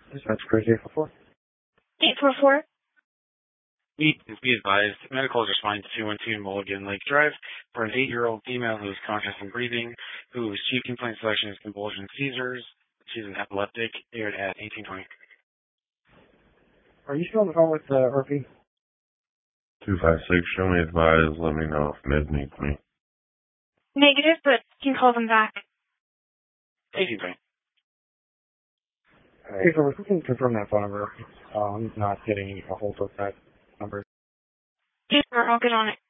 Dispatch Cruise 844. 844. Be advised, medical is responding to 212 Mulligan Lake Drive for an 8-year-old female who is conscious and breathing, whose chief complaint selection is convulsion seizures. She's an epileptic, aired at 1820. Are you still on the phone with RP? 256, show me advised, let me know if Med needs me. Negative, but you can call them back. 1820. Hey, so we can confirm that phone number. I'm not getting a hold of that number. Yes, sir, I'll get on it.